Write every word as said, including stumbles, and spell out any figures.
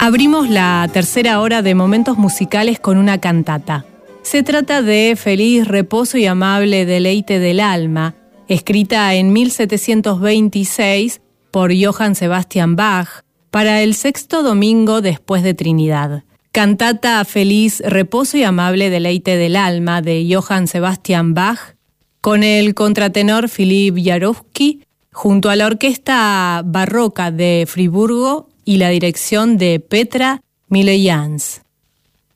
Abrimos la tercera hora de Momentos Musicales con una cantata. Se trata de Feliz Reposo y Amable Deleite del Alma, escrita en mil setecientos veintiséis por Johann Sebastian Bach para el sexto domingo después de Trinidad. Cantata Feliz Reposo y Amable Deleite del Alma de Johann Sebastian Bach, con el contratenor Philipp Jarowski, junto a la Orquesta Barroca de Friburgo y la dirección de Petra Millejans.